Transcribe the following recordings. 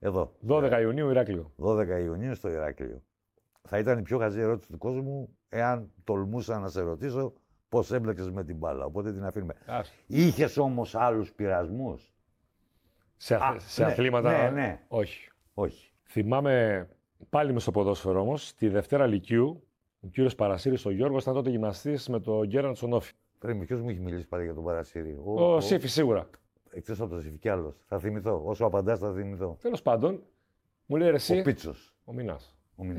Εδώ. 12 Ιουνίου, Ηράκλειο. 12 Ιουνίου στο Ηράκλειο. Θα ήταν η πιο χαζή ερώτηση του κόσμου εάν τολμούσα να σε ρωτήσω πώς έμπλεξες με την μπάλα. Οπότε την αφήνουμε. Είχες όμως άλλους πειρασμούς? Σε ναι, αθλήματα. Ναι. Όχι. Θυμάμαι πάλι με στο ποδόσφαιρο όμως, τη Δευτέρα Λυκείου, ο κύριος Παρασύρης ο Γιώργος ήταν τότε γυμναστής με τον Γκέραντ Σονόφη. Πρέπει ποιος μου έχει μιλήσει πάλι για τον Παρασύρη? Ο Σύφης σίγουρα. Εκτός από το Σύφη κι άλλος. Θα θυμηθώ. Όσο απαντάς θα θυμηθώ. Τέλος πάντων, μου λέει εσύ. Ο Πίτσος. Ο Μινάς.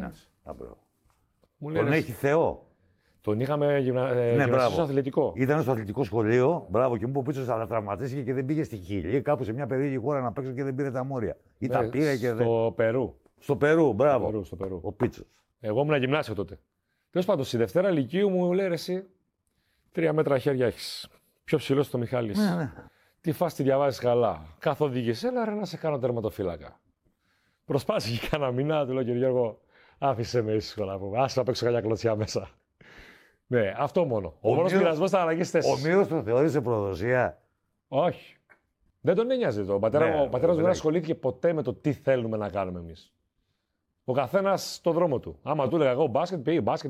Τον έχει Θεό. Τον είχαμε γυμναστή στο αθλητικό. Ήταν στο αθλητικό σχολείο, μπράβο, και μου είπε ο Πίτσος, αλλά τραυματίστηκε και δεν πήγε στη Χίλη. Κάπου σε μια περίεργη χώρα να παίξω και δεν πήρε τα μόρια. Ή τα πήρε και δεν. Στο Περού. Στο Περού, μπράβο. Στο Περού. Ο Πίτσος. Εγώ ήμουν γυμνάσιο τότε. Τέλος πάντων, στη Δευτέρα Λυκείου μου λέει εσύ 3 μέτρα χέρια έχεις. Πιο ψηλός το Μιχάλης. Ναι. Τι φάση τη διαβάζεις καλά. Καθοδήγησε, έλα ρε να σε κάνω τερματοφύλακα. Προσπάθησε και κάνα μήνα, του λέω κύριε Γιώργο, άφησε με ήσυχο να πούμε. Άσε να παίξω καλιά κλωτσιά μέσα. Ναι, αυτό μόνο. Ο μόνος πειρασμός ήταν αλλαγές θέσεις. Ο Μύρος το θεώρησε προδοσία? Όχι. Δεν τον ένοιαζε το. Ο πατέρας μου δεν ασχολήθηκε ποτέ με το τι θέλουμε να κάνουμε εμείς. Ο καθένας στον δρόμο του. Άμα του έλεγα εγώ μπάσκετ, πήγε μπάσκετ.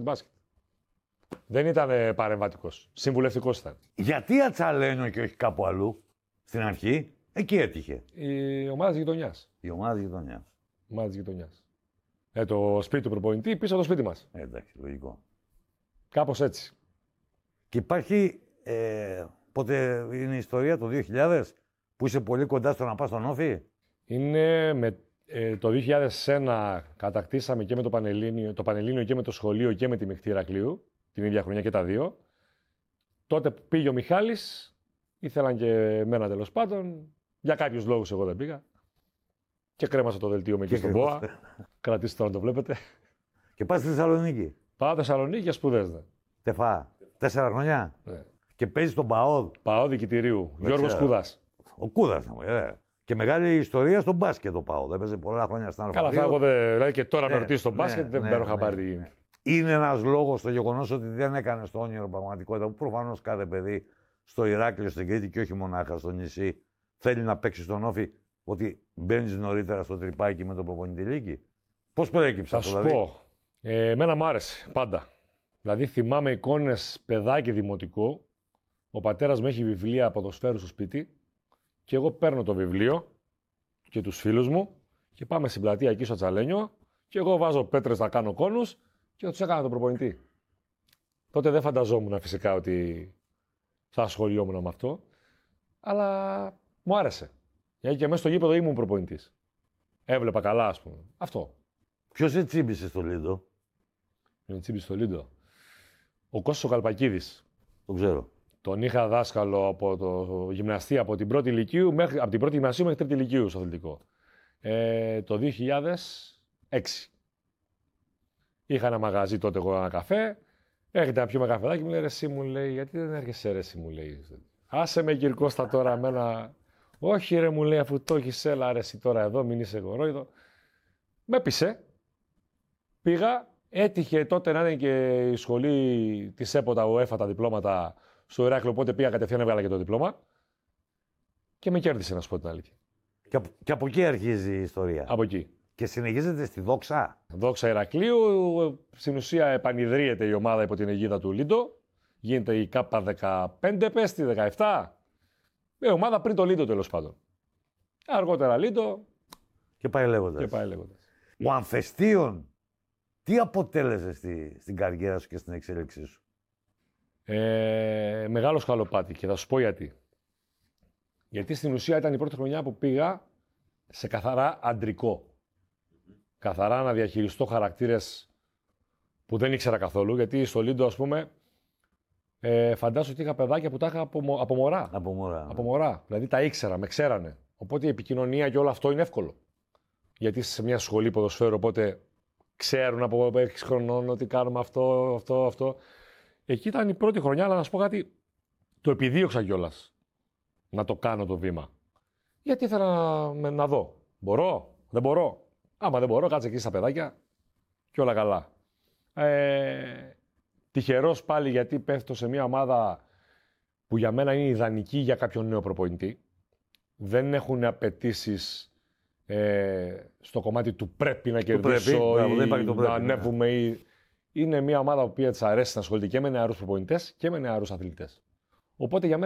Δεν ήταν παρεμβατικός. Συμβουλευτικός ήταν. Γιατί Ατσαλένιο και όχι κάπου αλλού στην αρχή? Εκεί έτυχε. Η ομάδα της γειτονιάς. Η ομάδα της γειτονιάς. Το σπίτι του προπονητή πίσω από το σπίτι μας. Εντάξει, λογικό. Κάπως έτσι. Και υπάρχει, πότε είναι η ιστορία, το 2000, που είσαι πολύ κοντά στο να πας στον Όφη? Είναι το 2001 κατακτήσαμε και με το Πανελλήνιο και με το σχολείο και με τη Μιχτή Ηρακλείου, την ίδια χρονιά και τα δύο. Τότε πήγε ο Μιχάλης, ήθελαν και εμένα τέλος πάντων, για κάποιους λόγους εγώ δεν πήγα. Και κρέμασα το δελτίο με εκεί στον ΠΟΑ. Κρατήστε το να το βλέπετε. Και πας στη Θεσσαλονίκη? Πάω Θεσσαλονίκη για σπουδές. Ναι. Τεφά. 4 χρόνια. Ναι. Και παίζεις στον ΠΑΟΔ. ΠΑΟΔ Δικητηρίου. Γιώργος Κούδας. Ο Κούδας, Και μεγάλη ιστορία στον μπάσκετ ο ΠΑΟΔ. Έπαιζε πολλά χρόνια στην Αλφα. Καλά, εγώ δηλαδή και τώρα με ρωτήσει στον μπάσκετ, δεν παίρνω χαμπάρι. Είναι ένας λόγος το γεγονός ότι δεν έκανε το όνειρο πραγματικότητα, που προφανώς κάθε παιδί στο Ηράκλειο, στην Κρήτη και όχι μονάχα στο νησί θέλει να παίξει στον Όφη, ότι μπαίνει νωρίτερα στο τρυπάκι με τον προπονητή Λίκη. Πώς προέκυψε αυτό? Θα σου πω. Εμένα μου άρεσε πάντα. Δηλαδή θυμάμαι εικόνες παιδάκι δημοτικό. Ο πατέρας μου έχει βιβλία ποδοσφαίρου στο σπίτι και εγώ παίρνω το βιβλίο και τους φίλους μου και πάμε στην πλατεία εκεί στο Τσαλένιο και εγώ βάζω πέτρες να κάνω κόνους και τους έκανα τον προπονητή. Τότε δεν φανταζόμουν φυσικά ότι θα ασχολιόμουν με αυτό, αλλά μου άρεσε. Γιατί και μέσα στο γήπεδο ήμουν προπονητής. Έβλεπα καλά, ας πούμε. Αυτό. Ποιος σε τσίμπησε στο Λίντο? Με τσίμπησε στο Λίντο. Ο Κώστας ο Καλπακίδης. Το ξέρω. Τον είχα δάσκαλο από το γυμναστή από την πρώτη ηλικίου από την πρώτη γυμνασίου μέχρι τρίτη ηλικίου στο αθλητικό. Το 2006. Είχα ένα μαγαζί τότε εγώ ένα καφέ. Έρχεται να πιούμε καφεδάκι, μου λέει ρε εσύ, μου λέει, γιατί δεν έρχεσαι ρε εσύ, μου λέει. Άσε με Κυρκώστα τώρα εμένα. Όχι ρε, μου λέει, αφού το έχεις, έλα ρε εσύ τώρα εδώ, μην είσαι γορόιδο. Με πείσε. Πήγα. Έτυχε τότε να είναι και η σχολή της ΕΠΟΤΑ, ΟΕΦΑ, τα διπλώματα στο Ηράκλειο, οπότε πήγα κατευθείαν, έβγαλα και το διπλώμα. Και με κέρδισε, να σου πω την αλήθεια. Και από εκεί αρχίζει η ιστορία. Από εκεί. Και συνεχίζεται στη Δόξα. Δόξα Ηρακλείου. Στην ουσία επανειδρύεται η ομάδα υπό την αιγίδα του Λίντο. Γίνεται η ΚΑΠΑ 15, πέστη 17. Ομάδα πριν το Λίντο τέλος πάντων. Αργότερα Λίντο. Και πάει λέγοντας. Ο Αμφεστίων, τι αποτέλεσε στην καριέρα σου και στην εξέλιξή σου? Μεγάλο σκαλοπάτι και θα σου πω γιατί. Γιατί στην ουσία ήταν η πρώτη χρονιά που πήγα σε καθαρά αντρικό. Καθαρά να διαχειριστώ χαρακτήρες που δεν ήξερα καθόλου. Γιατί στο Λίντο, ας πούμε, φαντάσου ότι είχα παιδάκια που τα είχα από μωρά. Από μωρά. Δηλαδή τα ήξερα, με ξέρανε. Οπότε η επικοινωνία και όλο αυτό είναι εύκολο. Γιατί είσαι σε μια σχολή ποδοσφαίρου, οπότε ξέρουν από 6 χρονών ότι κάνουμε αυτό. Εκεί ήταν η πρώτη χρονιά, αλλά να σου πω κάτι, το επιδίωξα κιόλας να το κάνω το βήμα. Γιατί ήθελα να δω. Μπορώ, δεν μπορώ. Άμα δεν μπορώ, κάτσε εκεί στα παιδάκια και όλα καλά. Τυχερός πάλι, γιατί πέφτω σε μια ομάδα που για μένα είναι ιδανική για κάποιον νέο προπονητή. Δεν έχουν απαιτήσεις στο κομμάτι του πρέπει να κερδίσω πρέπει, ή να ανέβουμε. Είναι μια ομάδα που της αρέσει να ασχολείται και με νεαρούς προπονητές και με νεαρούς αθλητές. Οπότε για μένα